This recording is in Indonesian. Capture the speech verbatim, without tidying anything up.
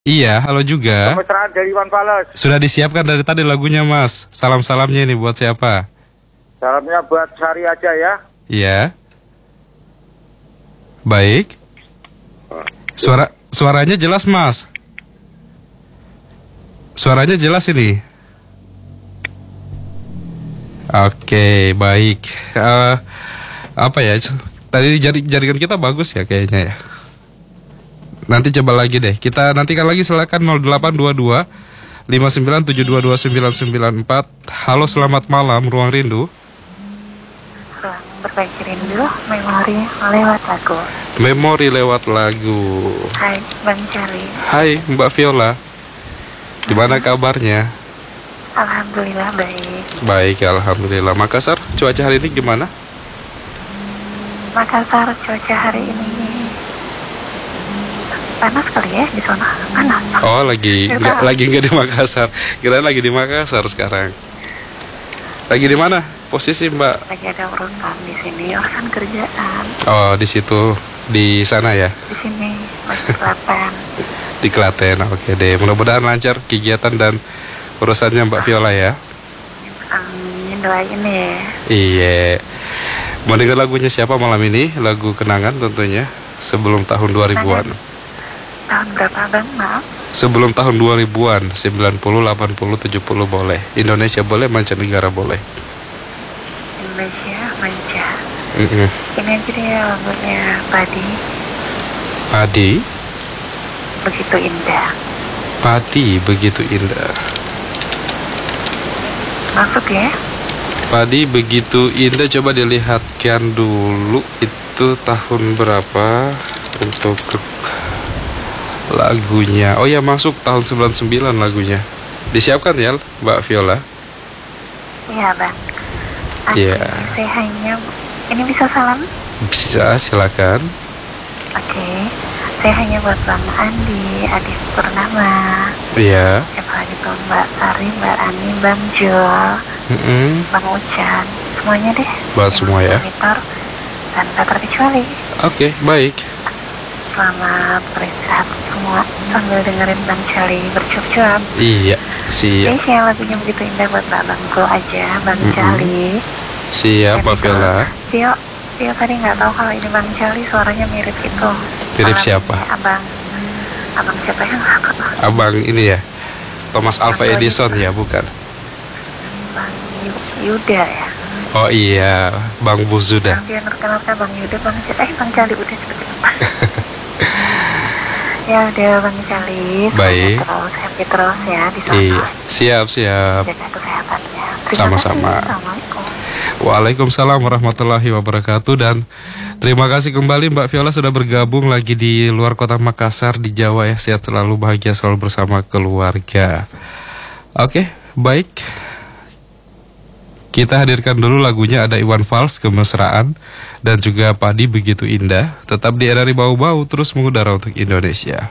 Iya, halo juga. Kemesraan dari Iwan Fals. Sudah disiapkan dari tadi lagunya, Mas. Salam-salamnya ini buat siapa? Salamnya buat Sari aja ya. Iya. Baik. Suara suaranya jelas, Mas. Suaranya jelas ini. Oke, baik. Uh, apa ya? Tadi jari, jaringan kita bagus ya kayaknya ya. Nanti coba lagi deh. Kita nantikan lagi, silakan nol delapan dua dua lima sembilan tujuh dua dua sembilan sembilan empat. Halo, selamat malam Ruang Rindu. Ruang Berbagi Rindu, memori lewat lagu. Memori lewat lagu. Hai Bang Charlie. Hai Mbak Viola. Gimana kabarnya? Alhamdulillah baik. Baik, alhamdulillah. Makassar, cuaca hari ini gimana? Makassar, cuaca hari ini panas kali ya di sana. Panas. Oh, lagi nggak lagi nggak di Makassar. Kirain lagi di Makassar sekarang. Lagi di mana posisi, Mbak? Lagi ada urusan di sini, urusan kerjaan. Oh, di situ, di sana ya? Di sini, di Klaten. Di Klaten, oke deh. Mudah-mudahan lancar kegiatan dan urusannya Mbak Viola ya. Amin, doain ya. Iya. Mau dengar lagunya siapa malam ini? Lagu kenangan tentunya. Sebelum tahun dua ribuan. Tahun berapa Bang, maaf? Sebelum tahun dua ribuan, sembilan puluh, delapan puluh, tujuh puluh boleh. Indonesia boleh, mancanegara boleh. Indonesia, manca. Mm-mm. Ini aja deh lagunya Padi. Padi? Begitu indah. Padi begitu indah. Masuk ya? Padi begitu indah, coba dilihatkan dulu itu tahun berapa untuk lagunya. Oh ya, masuk tahun sembilan puluh sembilan lagunya. Disiapkan ya Mbak Viola? Iya Bang. Oke, Iya. saya hanya, ini bisa salam? Bisa, silakan. Oke, saya hanya buat Bang Andi, Adis Purnama. Iya. Siapa lagi tuh, Mbak Sari, Mbak Ani, Bang Jul, Mm-mm. Bang Ucan, semuanya deh. Buat semua ya. Monitor, dan tak terkecuali. Oke, baik. Selamat beristirahat semua sambil dengerin Bang Charlie bercuap-cuap. Iya, siap. Ini saya lagunya begitu indah buat Mbak Bangku aja, Bang Mm-mm. Charlie. Siap, Mbak Viola. Tio, Tio tadi nggak tahu kalau ini Bang Charlie suaranya mirip itu. Mirip Orang siapa? ini Abang, abang siapa yang aku tuh? Abang ini ya, Thomas Alva Abang Edison Yuda. ya, bukan? Bang Yu- Yuda ya. Oh iya, Bang Buzuda. Yang dia terkenalkan Bang Yuda, Bang Charlie. Eh, Bang Charlie udah seperti itu. Ya udah Bang Charlie. Baik. Terus happy terus ya di sana. Iya, siap, siap. Jaga kesehatannya. Terima Sama-sama. kasih. Assalamualaikum. Waalaikumsalam warahmatullahi wabarakatuh. Dan terima kasih kembali Mbak Viola sudah bergabung lagi di luar kota Makassar di Jawa ya. Sehat selalu, bahagia selalu bersama keluarga. Oke, baik. Kita hadirkan dulu lagunya, ada Iwan Fals, Kemesraan, dan juga Padi Begitu Indah. Tetap di R R I Bau-Bau, terus mengudara untuk Indonesia.